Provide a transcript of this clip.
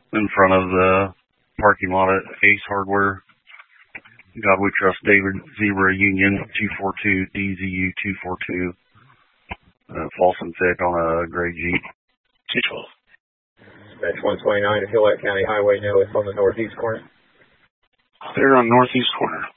in front of the parking lot at Ace Hardware. God We Trust, David Zebra Union 242 DZU 242. False and thick on a gray Jeep. 212. Dispatch 129 at Gillette County Highway. No, it's on the northeast corner. They're on northeast corner.